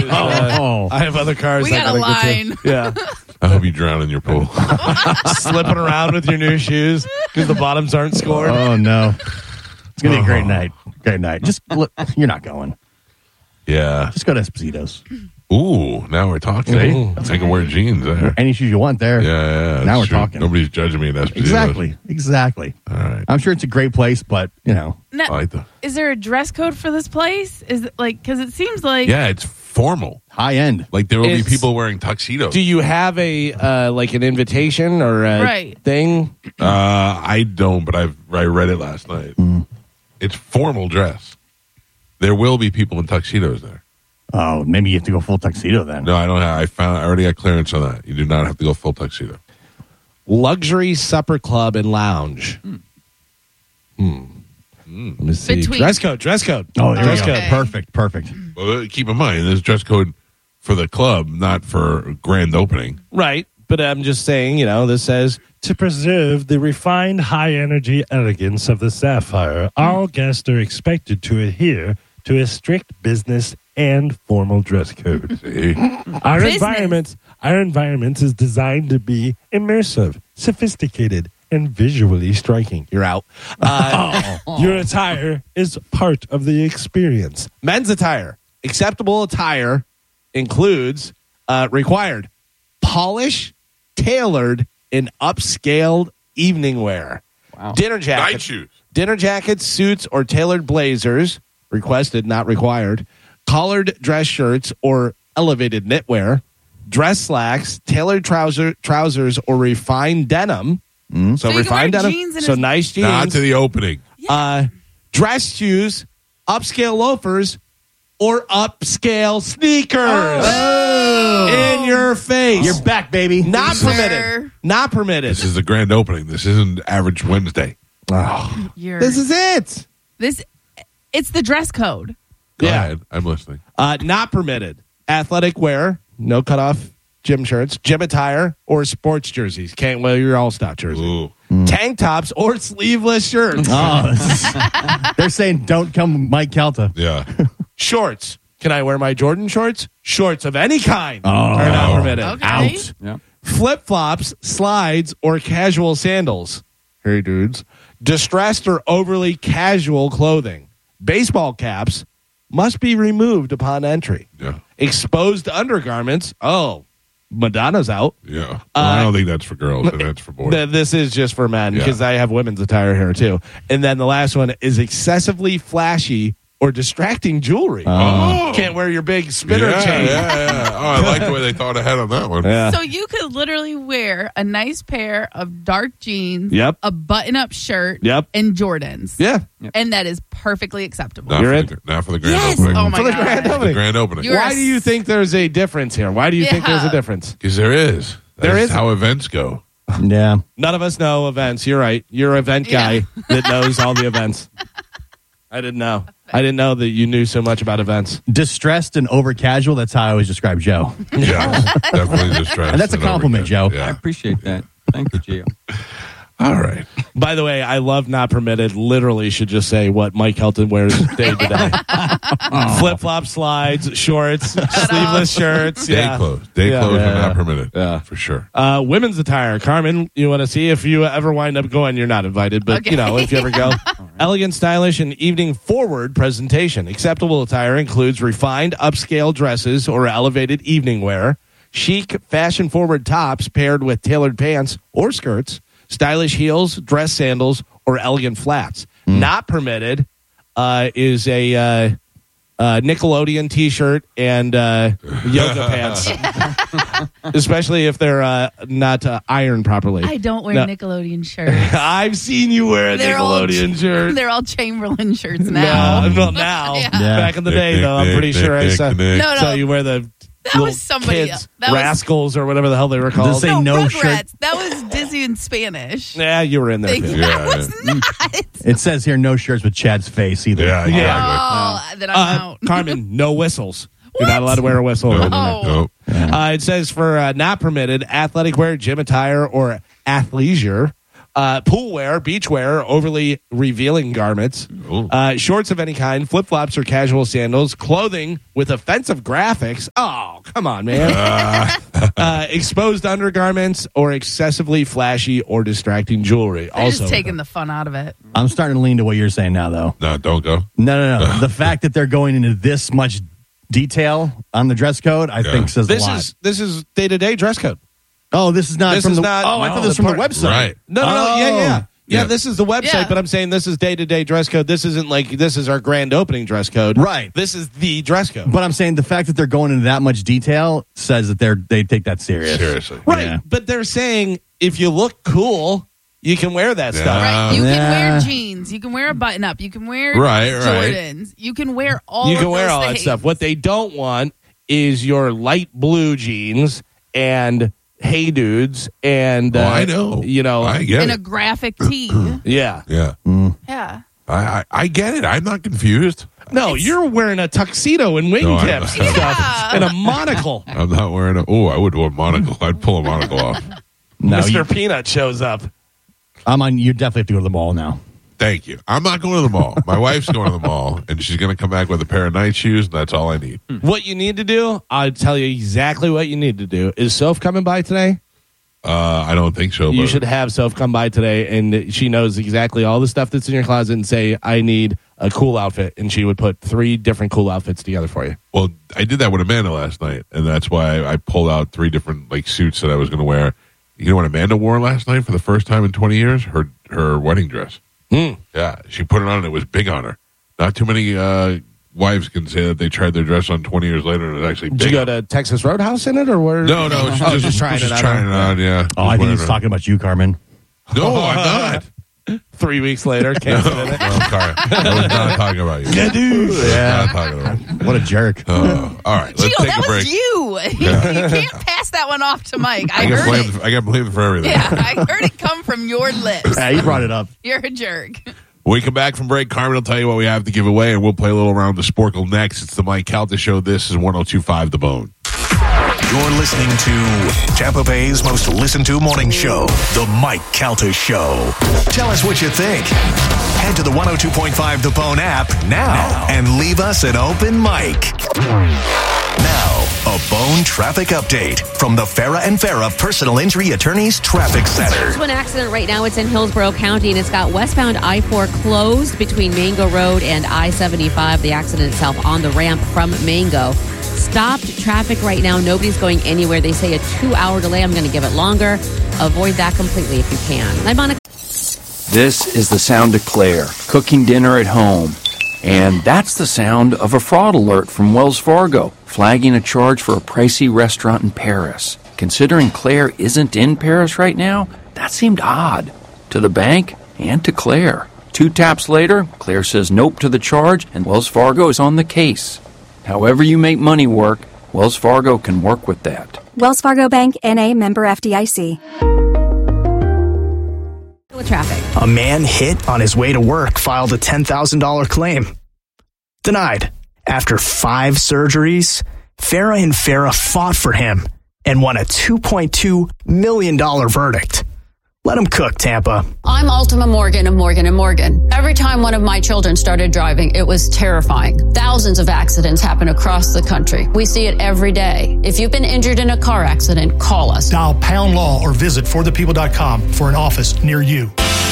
I have other cars. We got a line. Yeah. I hope you drown in your pool. Slipping around with your new shoes because the bottoms aren't scored. Oh, no. It's going to be a great night. Great night. Just look, you're not going. Yeah. Just go to Espositos. Ooh, now we're talking. Ooh. I can wear jeans there. Any shoes you want there. Yeah. Now we're true. talking. Nobody's judging me in that. Exactly. All right. I'm sure it's a great place, but, Now, I like that. is there a dress code for this place? Is it because it seems like Yeah, it's formal. high end. Like there will be It's- people wearing tuxedos. Do you have a like an invitation or a Right. thing? I don't, but I read it last night. It's formal dress. There will be people in tuxedos there. Oh, maybe you have to go full tuxedo then. No, I don't have. I already got clearance on that. You do not have to go full tuxedo. Luxury supper club and lounge. Let me see. Between- Dress code. Oh, there dress you go. code. Perfect. Well, keep in mind, there's dress code for the club, not for grand opening. Right. But I'm just saying, this says To preserve the refined high-energy elegance of the Sapphire, all guests are expected to adhere to a strict business and formal dress code. See? Our Business. environment is designed to be immersive, sophisticated, and visually striking. you're out. Your attire is part of the experience. Men's attire. Acceptable attire includes required polish, tailored, and upscaled evening wear. Wow. Dinner Night jackets. shoes. Dinner jackets, suits, or tailored blazers. Requested, not required. Collared dress shirts or elevated knitwear. Dress slacks, tailored trousers, or refined denim. So you can refined wear denim. jeans and So a- nice jeans. Not to the opening. Dress shoes, upscale loafers, or upscale sneakers. In your face. You're back, baby. Not Sir. permitted. Not permitted. This is the grand opening. This isn't average Wednesday. This is it. It's the dress code. Go Yeah. ahead. I'm listening. Not permitted. Athletic wear, no cutoff gym shirts, gym attire, or sports jerseys. Can't wear your all-star jersey. Ooh. Tank tops or sleeveless shirts. They're saying don't come Mike Calta. Yeah. Shorts. Can I wear my Jordan shorts? Shorts of any kind are not permitted. Okay. Out. Flip-flops, slides, or casual sandals. Hey, dudes. Distressed or overly casual clothing. Baseball caps must be removed upon entry. Yeah. Exposed undergarments. Oh, Madonna's out. Yeah. Well, I don't think that's for girls. I think that's for boys. This is just for men because Yeah. I have women's attire here too. And then the last one is excessively flashy or distracting jewelry. Can't wear your big spinner chain. Yeah. Oh, I like the way they thought ahead on that one. Yeah. So you could literally wear a nice pair of dark jeans, Yep. a button-up shirt, Yep. and Jordans. Yeah. And that is perfectly acceptable. Not, You're for not for the grand Yes. opening. Oh my For the God. grand The opening. grand opening. You're Why a do you think there's a difference here? Why do you think there's a Yeah. difference? Because there is. There That's is. how events go. Yeah. None of us know events. You're right. You're an event guy that knows all the events. I didn't know. I didn't know that you knew so much about events. Distressed and over casual. That's how I always describe Joe. Yeah. Definitely distressed. And that's a compliment, Joe. Yeah. I appreciate that. Thank you, Gio. All right. By the way, I love not permitted. Literally should just say what Mike Helton wears day to day. Flip-flop slides, shorts, sleeveless shirts. Day Yeah. clothes. Day Yeah. clothes are Yeah. not permitted. Yeah. For sure. Women's attire. Carmen, you want to see if you ever wind up going? You're not invited, but Okay. if you ever go. Elegant, stylish, and evening forward presentation. Acceptable attire includes refined upscale dresses or elevated evening wear, chic, fashion forward tops paired with tailored pants or skirts, stylish heels, dress sandals, or elegant flats. Not permitted is a Nickelodeon T-shirt and yoga pants, especially if they're not ironed properly. I don't wear No. Nickelodeon shirts. I've seen you wear a They're all- Nickelodeon shirt. They're all Chamberlain shirts now. No, now. Yeah. Back in the day, though, I'm pretty sure I saw. No, So you wear the That little was somebody kids, else. That was- rascals, or whatever the hell they were called. Does it say no Rugrats. shirt? That was Disney in Spanish. Yeah, you were in there too. Yeah. That was not. It says here no shirts with Chad's face either. Yeah. Exactly. Oh, then I'm out. Carmen, no whistles. You're not allowed to wear a whistle. No. Oh. No. It says for not permitted, athletic wear, gym attire, or athleisure, pool wear, beach wear, overly revealing garments, shorts of any kind, flip-flops or casual sandals, clothing with offensive graphics. Oh, come on, man. Exposed undergarments or excessively flashy or distracting jewelry. They're just taking the fun out of it. I'm starting to lean to what you're saying now, though. No, don't go. No. The fact that they're going into this much detail on the dress code, I think says a lot. This is day-to-day dress code. Oh, this is not This from is the. not- I no, thought this was the from the part- website. Right. No, Oh. yeah. This is the website, Yeah. but I'm saying this is day-to-day dress code. This isn't like this is our grand opening dress code. Right. This is the dress code. But I'm saying the fact that they're going into that much detail says that they take that serious. Seriously. Right. Yeah. But they're saying if you look cool, you can wear that stuff. Right? You Yeah. can wear jeans. You can wear a button-up. You can wear Right. Jordans. You can wear all You of can wear those all that things. stuff. What they don't want is your light blue jeans and Hey Dudes and I know. I get in a it. graphic tee. yeah. Yeah. Yeah. I get it. I'm not confused. No, you're wearing a tuxedo and No, I'm wingtips not. and stuff and a monocle. I'm not wearing a. Oh, I would wear a monocle. I'd pull a monocle off. No, Mr. Peanut shows up. I'm on. You definitely have to go to the mall now. Thank you. I'm not going to the mall. My wife's going to the mall, and she's going to come back with a pair of night shoes, and that's all I need. What you need to do, I'll tell you exactly what you need to do. Is Soph coming by today? I don't think so. You but should have Soph come by today, and she knows exactly all the stuff that's in your closet and say, I need a cool outfit. And she would put 3 different cool outfits together for you. Well, I did that with Amanda last night, and that's why I pulled out 3 different suits that I was going to wear. You know what Amanda wore last night for the first time in 20 years? Her wedding dress. Yeah, she put it on, and it was big on her. Not too many wives can say that they tried their dress on 20 years later, and it's actually big. Did you go to Texas Roadhouse in it, or where? No, she's just trying it on. Yeah. Oh, I think he's talking about you, Carmen. No, I'm not. 3 weeks later, can't fit in it. No, sorry. I was not talking about you. I was not talking about you. What a jerk. All right, let's Gio, take that a break. was you. You can't pass that one off to Mike. I get blamed for everything. Yeah, I heard it come from your lips. Yeah, he brought it up. You're a jerk. When we come back from break, Carmen will tell you what we have to give away, and we'll play a little round of Sporkle next. It's the Mike Calta Show. This is 102.5 The Bone. You're listening to Tampa Bay's most listened to morning show, The Mike Calta Show. Tell us what you think. Head to the 102.5 The Bone app now and leave us an open mic. Now, a Bone traffic update from the Farah and Farah Personal Injury Attorneys Traffic Center. There's one accident right now. It's in Hillsborough County, and it's got westbound I-4 closed between Mango Road and I-75. The accident itself on the ramp from Mango. Stopped traffic right now. Nobody's going anywhere. They say a 2-hour delay. I'm going to give it longer. Avoid that completely if you can. I'm Monica. This is the sound of Claire cooking dinner at home. And that's the sound of a fraud alert from Wells Fargo, flagging a charge for a pricey restaurant in Paris. Considering Claire isn't in Paris right now, that seemed odd to the bank and to Claire. 2 taps later, Claire says nope to the charge, and Wells Fargo is on the case. However you make money work, Wells Fargo can work with that. Wells Fargo Bank, N.A., member FDIC. With traffic. A man hit on his way to work filed a $10,000 claim. Denied. After 5 surgeries, Farah and Farah fought for him and won a $2.2 million verdict. Let him cook, Tampa. I'm Ultima Morgan of Morgan & Morgan. Every time one of my children started driving, it was terrifying. Thousands of accidents happen across the country. We see it every day. If you've been injured in a car accident, call us. Dial pound law or visit forthepeople.com for an office near you.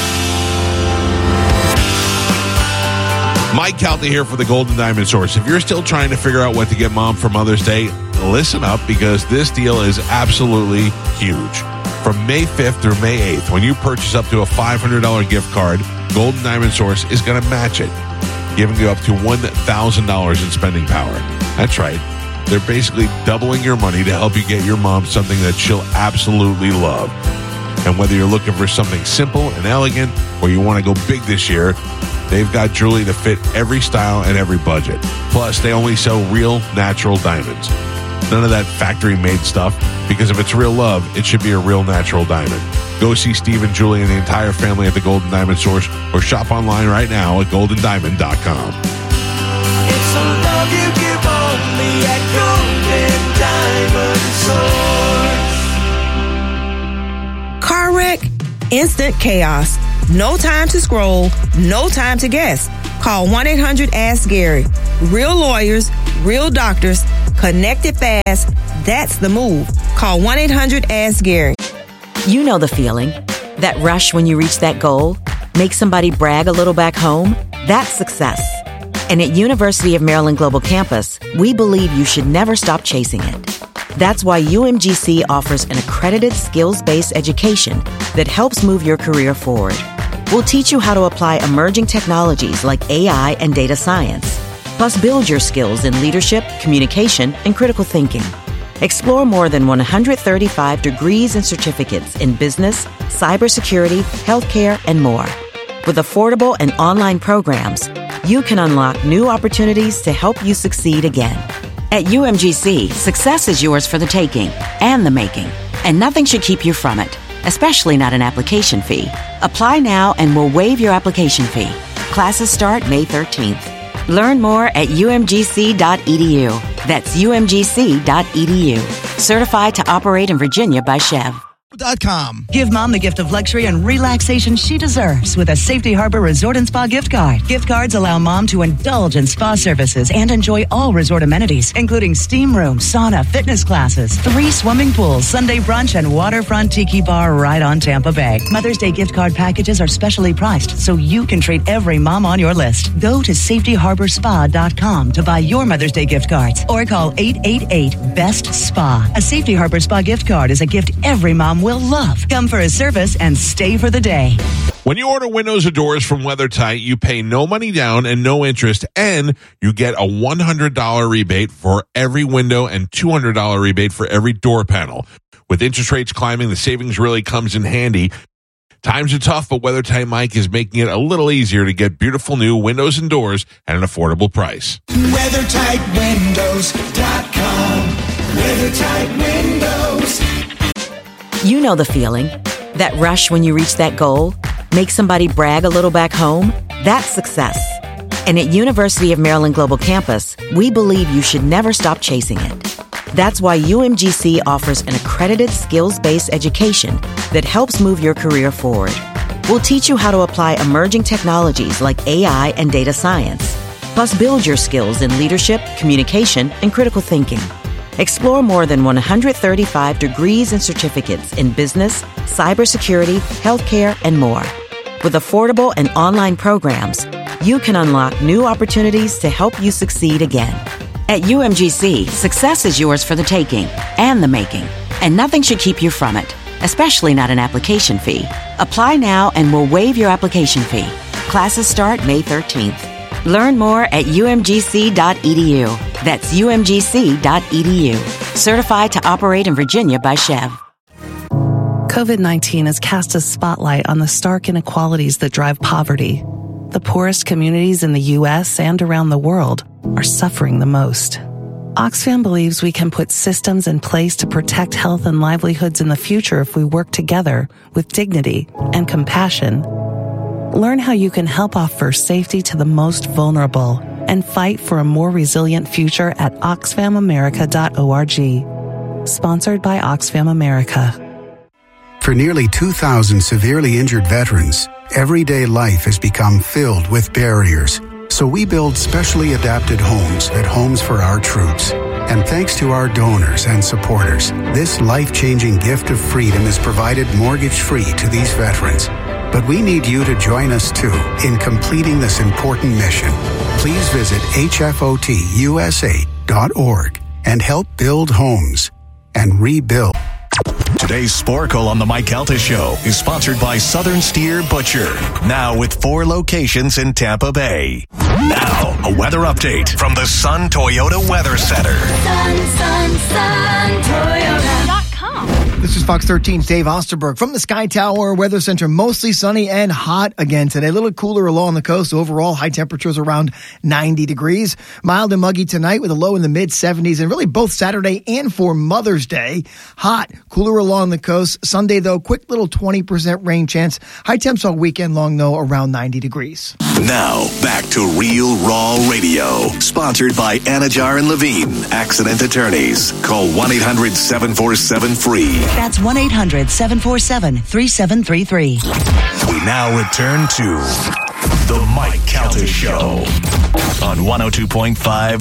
Mike Calta here for the Golden Diamond Source. If you're still trying to figure out what to get mom for Mother's Day, listen up because this deal is absolutely huge. From May 5th through May 8th, when you purchase up to a $500 gift card, Golden Diamond Source is going to match it, giving you up to $1,000 in spending power. That's right. They're basically doubling your money to help you get your mom something that she'll absolutely love. And whether you're looking for something simple and elegant or you want to go big this year, they've got jewelry to fit every style and every budget. Plus, they only sell real, natural diamonds. None of that factory-made stuff, because if it's real love, it should be a real natural diamond. Go see Steve and Julie and the entire family at the Golden Diamond Source or shop online right now at goldendiamond.com. It's a love you give only at Golden Diamond Source. Car wreck? instant chaos. No time to scroll, no time to guess. Call 1-800-ASK-GARY. Real lawyers, real doctors, connected fast. That's the move. Call 1-800-ASK-GARY. You know the feeling. That rush when you reach that goal? Make somebody brag a little back home? That's success. And at University of Maryland Global Campus, we believe you should never stop chasing it. That's why UMGC offers an accredited skills-based education that helps move your career forward. We'll teach you how to apply emerging technologies like AI and data science, plus build your skills in leadership, communication, and critical thinking. Explore more than 135 degrees and certificates in business, cybersecurity, healthcare, and more. With affordable and online programs, you can unlock new opportunities to help you succeed again. At UMGC, success is yours for the taking and the making, and nothing should keep you from it, especially not an application fee. Apply now and we'll waive your application fee. Classes start May 13th. Learn more at umgc.edu. That's umgc.edu. Certified to operate in Virginia by Chev. Give Mom the gift of luxury and relaxation she deserves with a Safety Harbor Resort and Spa gift card. Gift cards allow Mom to indulge in spa services and enjoy all resort amenities, including steam room, sauna, fitness classes, 3 swimming pools, Sunday brunch, and waterfront tiki bar right on Tampa Bay. Mother's Day gift card packages are specially priced, so you can treat every mom on your list. Go to safetyharborspa.com to buy your Mother's Day gift cards or call 888-BEST-SPA. A Safety Harbor Spa gift card is a gift every mom will love. Come for a service and stay for the day. When you order windows or doors from WeatherTight, you pay no money down and no interest, and you get a $100 rebate for every window and $200 rebate for every door panel. With interest rates climbing, the savings really comes in handy. Times are tough, but WeatherTight Mike is making it a little easier to get beautiful new windows and doors at an affordable price. WeatherTightWindows.com. WeatherTight Windows. You know the feeling. That rush when you reach that goal? Make somebody brag a little back home? That's success. And at University of Maryland Global Campus, we believe you should never stop chasing it. That's why UMGC offers an accredited skills-based education that helps move your career forward. We'll teach you how to apply emerging technologies like AI and data science, plus build your skills in leadership, communication, and critical thinking. Explore more than 135 degrees and certificates in business, cybersecurity, healthcare, and more. With affordable and online programs, you can unlock new opportunities to help you succeed again. At UMGC, success is yours for the taking and the making, and nothing should keep you from it, especially not an application fee. Apply now and we'll waive your application fee. Classes start May 13th. Learn more at umgc.edu. That's umgc.edu. Certified to operate in Virginia by Chev. COVID-19 has cast a spotlight on the stark inequalities that drive poverty. The poorest communities in the U.S. and around the world are suffering the most. Oxfam believes we can put systems in place to protect health and livelihoods in the future if we work together with dignity and compassion. Learn how you can help offer safety to the most vulnerable and fight for a more resilient future at oxfamamerica.org. Sponsored by Oxfam America. For nearly 2,000 severely injured veterans, everyday life has become filled with barriers. So we build specially adapted homes at Homes for Our Troops. And thanks to our donors and supporters, this life-changing gift of freedom is provided mortgage-free to these veterans. But we need you to join us, too, in completing this important mission. Please visit hfotusa.org and help build homes and rebuild. Today's Sporkle on the Mike Calta Show is sponsored by Southern Steer Butcher. Now with 4 locations in Tampa Bay. Now, a weather update from the Sun Toyota Weather Center. Sun Toyota.com. This is Fox 13's Dave Osterberg from the Sky Tower Weather Center. Mostly sunny and hot again today. A little cooler along the coast. Overall, high temperatures around 90 degrees. Mild and muggy tonight with a low in the mid-70s. And really both Saturday and for Mother's Day. Hot, cooler along the coast. Sunday, though, quick little 20% rain chance. High temps all weekend long, though, around 90 degrees. Now, back to Real Raw Radio. Sponsored by Anajar and Levine, accident attorneys. Call 1-800-747-FREE. That's 1-800-747-3733. We now return to The Mike Calta Show on 102.5